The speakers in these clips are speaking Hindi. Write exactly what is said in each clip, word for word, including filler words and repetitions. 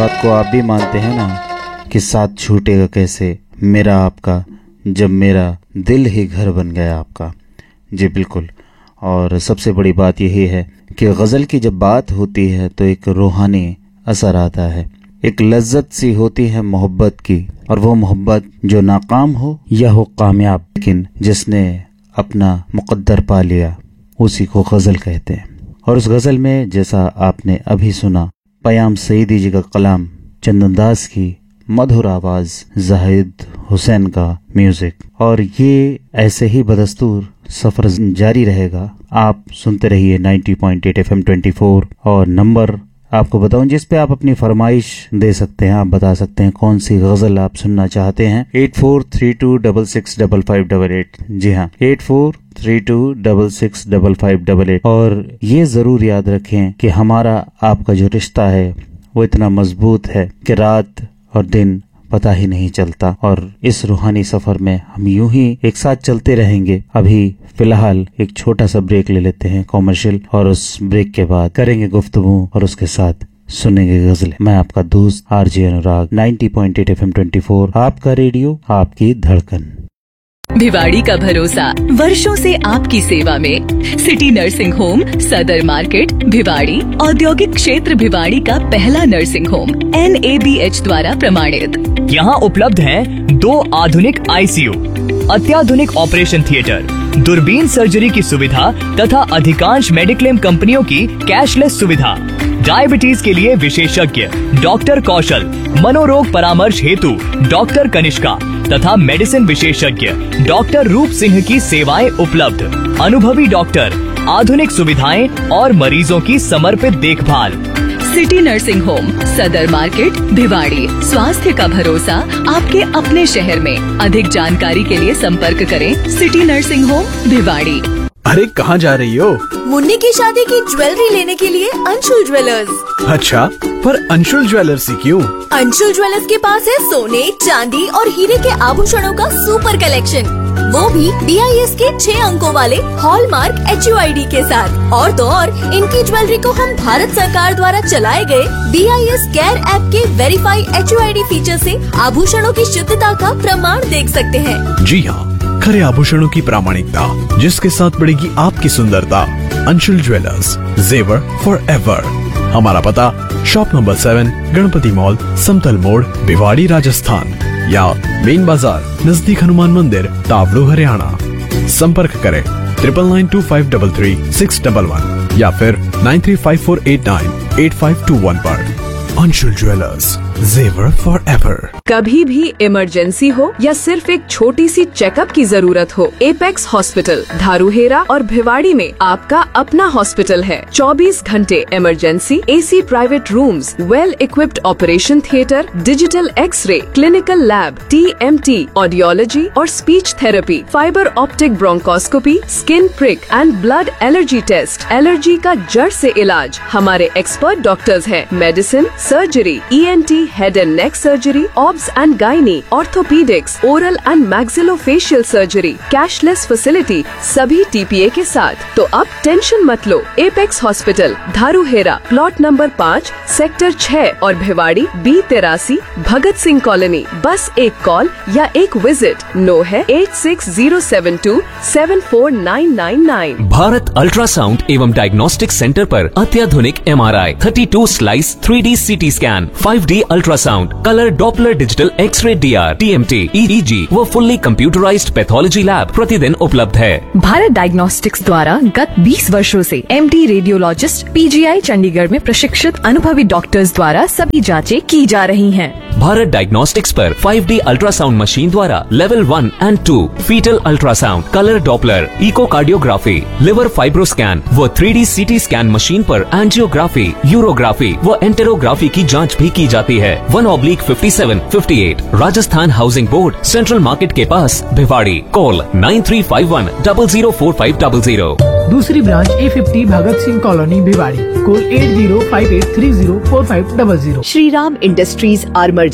बात को आप भी मानते हैं ना कि साथ छूटेगा कैसे मेरा आपका, जब मेरा दिल ही घर बन गया आपका। जी बिल्कुल। और सबसे बड़ी बात यही है कि गज़ल की जब बात होती है तो एक रूहानी असर आता है, एक लज्जत सी होती है मोहब्बत की, और वो मोहब्बत जो नाकाम हो या हो कामयाब, लेकिन जिसने अपना मुक़द्दर पा लिया उसी को गज़ल कहते हैं। और उस गज़ल में जैसा आपने अभी सुना, पयाम सईदी जी का कलाम, चंदन दास की मधुर आवाज, जाहिद हुसैन का म्यूजिक, और ये ऐसे ही बदस्तूर सफर जारी रहेगा। आप सुनते रहिए नब्बे पॉइंट आठ एफ एम चौबीस, और नंबर आपको बताऊं जिस पे आप अपनी फरमाइश दे सकते हैं, आप बता सकते हैं कौन सी गजल आप सुनना चाहते हैं। Eight four three to double six double five double eight. जी हाँ, eight four three to double six double five double eight. और ये जरूर याद रखें कि हमारा आपका जो रिश्ता है वो इतना मजबूत है कि रात और दिन पता ही नहीं चलता, और इस रूहानी सफर में हम यूं ही एक साथ चलते रहेंगे। अभी फिलहाल एक छोटा सा ब्रेक ले लेते हैं कॉमर्शियल, और उस ब्रेक के बाद करेंगे गुफ्तगू और उसके साथ सुनेंगे गजलें। मैं आपका दोस्त आरजे अनुराग, नब्बे पॉइंट आठ एफ एम चौबीस, आपका रेडियो, आपकी धड़कन। भिवाड़ी का भरोसा, वर्षों से आपकी सेवा में सिटी नर्सिंग होम, सदर मार्केट, भिवाड़ी। औद्योगिक क्षेत्र भिवाड़ी का पहला nursing home, N A B H द्वारा प्रमाणित। यहाँ उपलब्ध हैं दो आधुनिक आई सी यू, अत्याधुनिक ऑपरेशन थिएटर, दूरबीन सर्जरी की सुविधा तथा अधिकांश मेडिक्लेम कंपनियों की कैशलेस सुविधा। डायबिटीज के लिए विशेषज्ञ डॉक्टर कौशल, मनोरोग परामर्श हेतु डॉक्टर कनिष्का तथा मेडिसिन विशेषज्ञ डॉक्टर रूप सिंह की सेवाएं उपलब्ध। अनुभवी डॉक्टर, आधुनिक सुविधाएं और मरीजों की समर्पित देखभाल। सिटी नर्सिंग होम, सदर मार्केट, भिवाड़ी। स्वास्थ्य का भरोसा आपके अपने शहर में। अधिक जानकारी के लिए संपर्क करें सिटी नर्सिंग होम, भिवाड़ी। अरे कहाँ जा रही हो? मुन्नी की शादी की ज्वेलरी लेने के लिए अंशुल ज्वेलर्स। अच्छा, पर अंशुल ज्वेलर्स ही क्यों? अंशुल ज्वेलर्स के पास है सोने, चांदी और हीरे के आभूषणों का सुपर कलेक्शन, वो भी डी आई एस के छह अंकों वाले hallmark H U I D के साथ। और तो और इनकी ज्वेलरी को हम भारत सरकार द्वारा चलाए गए D I S care app के verify H U I D feature से आभूषणों की शुद्धता का प्रमाण देख सकते हैं। जी हाँ, खरे आभूषणों की प्रामाणिकता जिसके साथ बढ़ेगी आपकी सुंदरता। अंशुल ज्वेलर्स, जेवर फॉर एवर। हमारा पता shop number seven, Ganpati mall, समतल मोड़, भिवाड़ी, राजस्थान, या मेन बाजार नजदीक हनुमान मंदिर, तावड़ू, हरियाणा। संपर्क करें triple nine to five double three six double one या फिर nine three five four eight nine eight five to one पर। अंशुल ज्वेलर्स, जेवर फॉर एवर। कभी भी इमरजेंसी हो या सिर्फ एक छोटी सी चेकअप की जरूरत हो, एपेक्स हॉस्पिटल धारूहेरा और भिवाड़ी में आपका अपना हॉस्पिटल है। चौबीस घंटे emergency, AC private rooms, well equipped operation theatre, digital x ray, clinical lab, T M T, audiology और speech therapy, fibre optic bronchoscopy, skin prick and blood allergy test, allergy का जड़ से इलाज। हमारे एक्सपर्ट डॉक्टर्स हैं। Medicine, surgery, E N T, head and neck surgery, obs and gynae, orthopaedics, oral and maxillofacial surgery, cashless facility, सभी टी पी ए के साथ। तो अब टेंशन मत लो। एपेक्स हॉस्पिटल धारूहेरा, प्लॉट नंबर पाँच, सेक्टर छह और भिवाड़ी बी तिरासी, भगत सिंह कॉलोनी। बस एक कॉल या एक विजिट। नो है eight six zero seven to seven four nine nine nine. Bharat ultrasound एवं डायग्नोस्टिक सेंटर पर अत्याधुनिक एम आर आई, thirty two slice three D C T scan, five D ultrasound, colour Doppler digital x ray D R, T M T, ई ई जी व फुल्ली कंप्यूटराइज्ड पैथोलॉजी लैब प्रतिदिन उपलब्ध है। भारत डायग्नोस्टिक्स द्वारा गत बीस वर्षों से M D radiologist P G आई चंडीगढ़ में प्रशिक्षित अनुभवी डॉक्टर्स द्वारा सभी जांचें की जा रही हैं। भारत डायग्नोस्टिक्स पर फाइव डी अल्ट्रासाउंड मशीन द्वारा level one and to, fetal ultrasound, colour Doppler, echocardiography, liver fibroscan व three D C T scan machine पर एंजियोग्राफी, यूरोग्राफी व एंटेरोग्राफी की जांच भी की जाती है। One oblique fifty seven fifty eight, Rajasthan housing board, central market के पास, Bhiwadi. Call nine three five one double zero four five double zero. दूसरी branch A fifty Bhagat Singh colony, Bhiwadi. Call at zero five eight three zero four five double zero. Shriram industries armour Jain,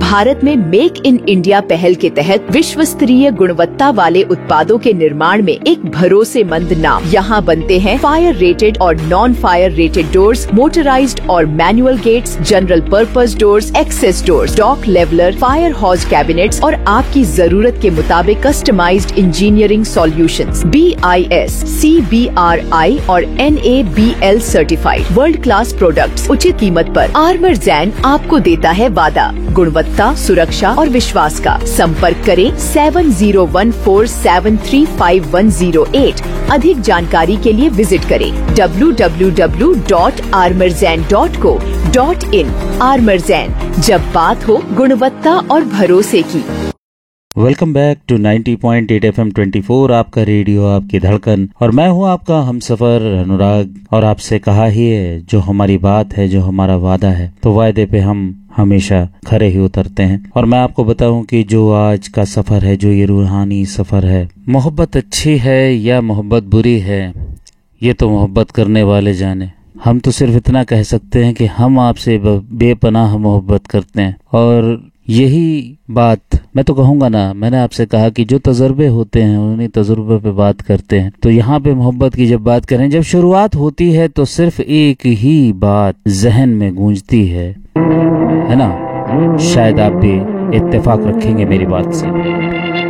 Bharat में मेक इन इंडिया पहल के तहत विश्व स्तरीय गुणवत्ता वाले उत्पादों के निर्माण में एक भरोसेमंद नाम। यहाँ बनते हैं फायर रेटेड और non fire rated doors, motorised और manual gets, general purpose doors, access doors, dock leveller, fire हॉज cabinets और आपकी जरूरत के मुताबिक customised engineering solutions. B I S, C B are आई और N A B L certified world class products उचित कीमत पर आर्मर जैन आपको देता है वादा, गुणवत्ता, सुरक्षा और विश्वास का। संपर्क करें seven zero one four seven three five one zero eight. अधिक जानकारी के लिए विजिट करें W W W dot आर्मरजैन dot co dot in. आर्मरजैन, जब बात हो गुणवत्ता और भरोसे की। Welcome back to ninety point eight F M twenty four, आपका रेडियो, आपकी धड़कन, और मैं हूँ आपका हमसफर अनुराग। और आपसे कहा ही है, जो हमारी बात है, जो हमारा वादा है, तो वायदे पे हम हमेशा खरे ही उतरते हैं। और मैं आपको बताऊं कि जो आज का सफर है, जो ये रूहानी सफर है, मोहब्बत अच्छी है या मोहब्बत बुरी है, ये तो मोहब्बत करने वाले जाने। हम तो सिर्फ इतना कह सकते हैं कि हम आपसे बेपनाह मोहब्बत करते हैं। और यही बात मैं तो कहूंगा ना, मैंने आपसे कहा कि जो तजुर्बे होते हैं उन्हीं तजुर्बे पे बात करते हैं। तो यहाँ पे मोहब्बत की जब बात करें, जब शुरुआत होती है तो सिर्फ एक ही बात जहन में गूंजती है, है ना? शायद आप भी इत्तेफाक रखेंगे मेरी बात से।